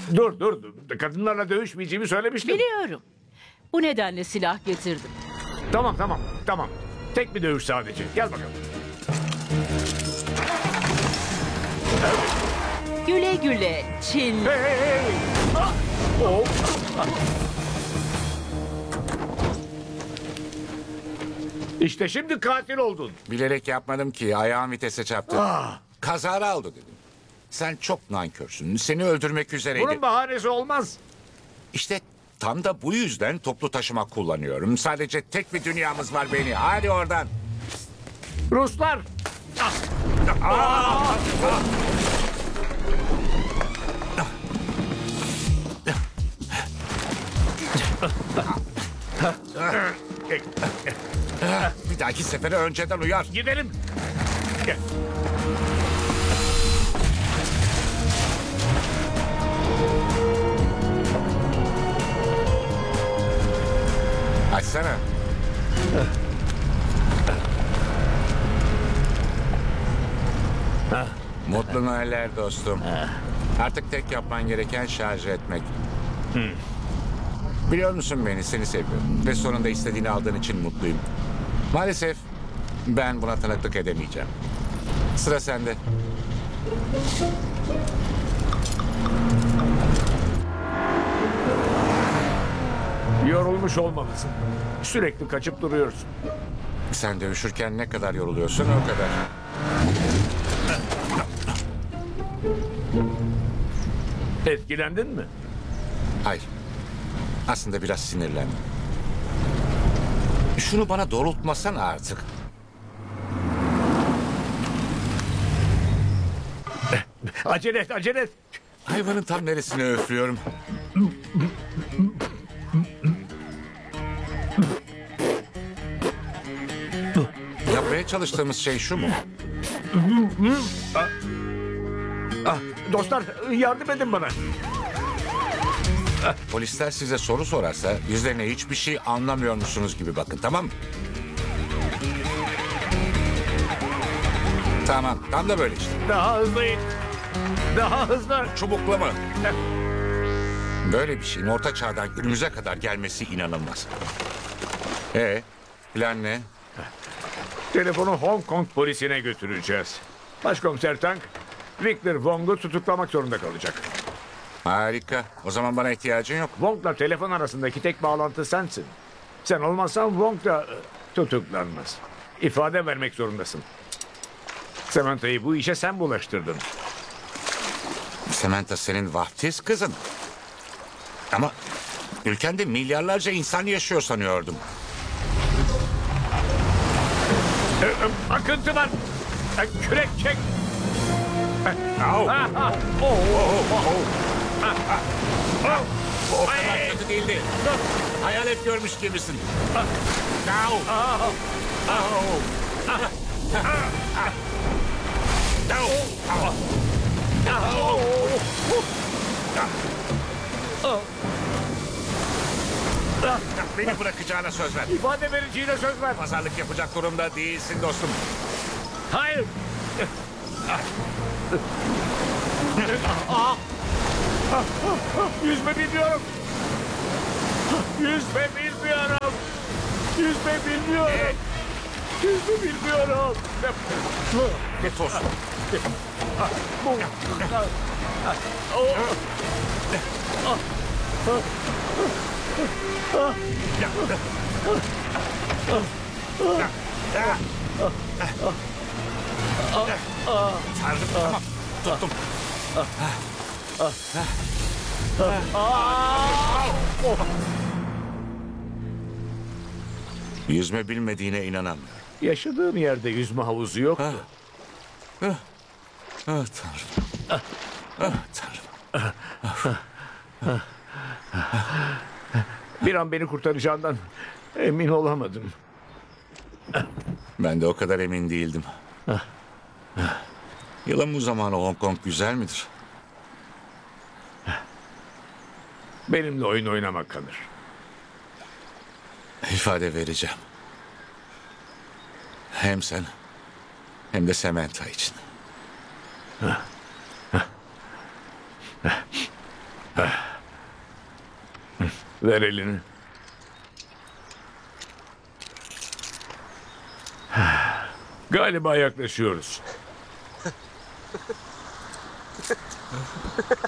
Dur. Kadınlarla dövüşmeyeceğimi söylemiştim. Biliyorum. Bu nedenle silah getirdim. Tamam. Tek bir dövüş sadece. Gel bakalım. Güle güle Çin. Hey. Oh. İşte şimdi katil oldun. Bilerek yapmadım ki. Ayağım vitese çarptı. Kazara aldı dedim. Sen çok nankörsün. Seni öldürmek üzereydi. Bunun bahanesi olmaz. İşte tam da bu yüzden toplu taşıma kullanıyorum. Sadece tek bir dünyamız var beni. Hadi oradan. Ruslar. Bir dahaki sefere önceden uyar. Gidelim. Gel. Açsana. Mutlu Noeller dostum. Artık tek yapman gereken şarj etmek. Biliyor musun beni, seni seviyorum. Ve sonunda istediğini aldığın için mutluyum. Maalesef ben buna tanıklık edemeyeceğim. Sıra sende. Yorulmuş olmalısın. Sürekli kaçıp duruyorsun. Sen dövüşürken ne kadar yoruluyorsun o kadar. Etkilendin mi? Hayır. Aslında biraz sinirlendim. Şunu bana doğrultmasana artık. Acele et. Hayvanın tam neresine öflüyorum. Yapmaya çalıştığımız şey şu mu? Dostlar yardım edin bana. Polisler size soru sorarsa yüzlerine hiçbir şey anlamıyor musunuz gibi bakın, tamam mı? Tamam, tam da böyle işte. Daha hızlı in. Daha hızlı. Çubukla mı? Böyle bir şeyin orta çağdan günümüze kadar gelmesi inanılmaz. Plan ne? Telefonu Hong Kong polisine götüreceğiz. Başkomiser Tang, Victor Wong'u tutuklamak zorunda kalacak. Harika. O zaman bana ihtiyacın yok. Wong'la telefon arasındaki tek bağlantı sensin. Sen olmazsan Wong da tutuklanmaz. İfade vermek zorundasın. Samantha'yı bu işe sen bulaştırdın. Samantha senin vaftiz kızın. Ama ülkende milyarlarca insan yaşıyor sanıyordum. Akıntı var. Kürek çek. O kadar kötü değildi. Hayalet görmüş gibisin. Beni bırakacağına söz ver. İfade vereceğine söz ver. Pazarlık yapacak durumda değilsin dostum. Hayır. Yüzme bilmiyorum. Yüzme bilmiyorum. Git olsun. Tanrım, tamam. Tuttum. Yüzme bilmediğine inanamıyorum. Yaşadığım yerde yüzme havuzu yok. Ah Tanrım. Tanrım. Bir an beni kurtaracağından emin olamadım. Ben de o kadar emin değildim. Yılın bu zamanı Hong Kong güzel midir? Benimle oyun oynamak kalır. İfade vereceğim. Hem sen hem de Samantha için. Ver elini. Galiba yaklaşıyoruz.